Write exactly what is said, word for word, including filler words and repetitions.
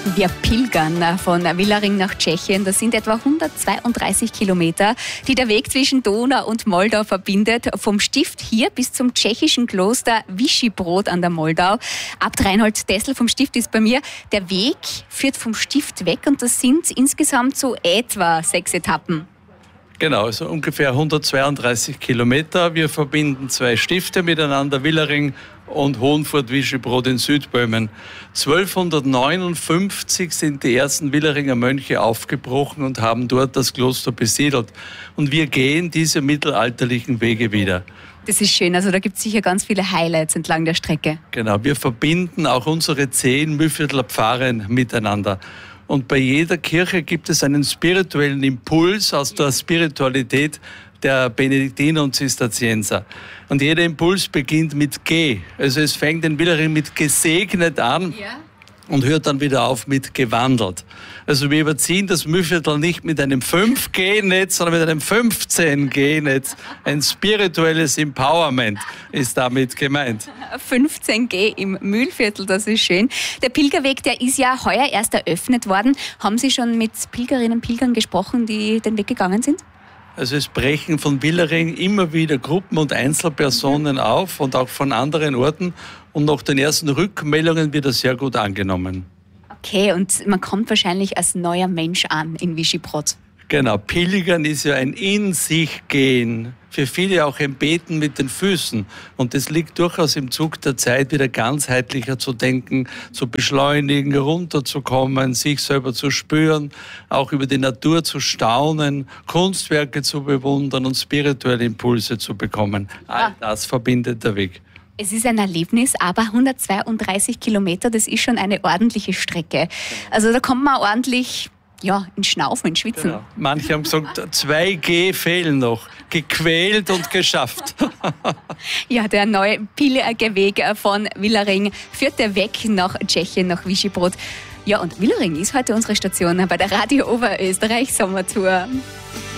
Wir pilgern von Villaring nach Tschechien. Das sind etwa hundertzweiunddreißig Kilometer, die der Weg zwischen Donau und Moldau verbindet. Vom Stift hier bis zum tschechischen Kloster Vyšehrad an der Moldau. Abt Reinhold Dessel vom Stift ist bei mir. Der Weg führt vom Stift weg und das sind insgesamt so etwa sechs Etappen. Genau, also ungefähr hundertzweiunddreißig Kilometer. Wir verbinden zwei Stifte miteinander, Villaring und Hohenfurt-Vyšehrad in Südböhmen. zwölfhundertneunundfünfzig sind die ersten Villaringer Mönche aufgebrochen und haben dort das Kloster besiedelt. Und wir gehen diese mittelalterlichen Wege wieder. Das ist schön, also da gibt es sicher ganz viele Highlights entlang der Strecke. Genau, wir verbinden auch unsere zehn Mühlviertler Pfarren miteinander. Und bei jeder Kirche gibt es einen spirituellen Impuls aus der Spiritualität der Benediktiner und Zisterzienser. Und jeder Impuls beginnt mit G. Also es fängt in Villaring mit gesegnet an. Ja. Und hört dann wieder auf mit gewandelt. Also wir überziehen das Mühlviertel nicht mit einem fünf G Netz, sondern mit einem fünfzehn G Netz. Ein spirituelles Empowerment ist damit gemeint. fünfzehn G im Mühlviertel, das ist schön. Der Pilgerweg, der ist ja heuer erst eröffnet worden. Haben Sie schon mit Pilgerinnen und Pilgern gesprochen, die den Weg gegangen sind? Also es brechen von Villaring immer wieder Gruppen und Einzelpersonen auf und auch von anderen Orten. Und nach den ersten Rückmeldungen wird das sehr gut angenommen. Okay, und man kommt wahrscheinlich als neuer Mensch an in Vyšehrad. Genau, Pilgern ist ja ein in sich gehen. Für viele auch ein Beten mit den Füßen. Und es liegt durchaus im Zug der Zeit, wieder ganzheitlicher zu denken, zu beschleunigen, runterzukommen, sich selber zu spüren, auch über die Natur zu staunen, Kunstwerke zu bewundern und spirituelle Impulse zu bekommen. All das verbindet der Weg. Es ist ein Erlebnis, aber hundertzweiunddreißig Kilometer, das ist schon eine ordentliche Strecke. Also da kommt man ordentlich... Ja, in Schnaufen, in Schwitzen. Genau. Manche haben gesagt, zwei G fehlen noch. Gequält und geschafft. Ja, der neue Pilgerweg von Villaring führt der Weg nach Tschechien, nach Vyšehrad. Ja, und Villaring ist heute unsere Station bei der Radio Oberösterreich Sommertour.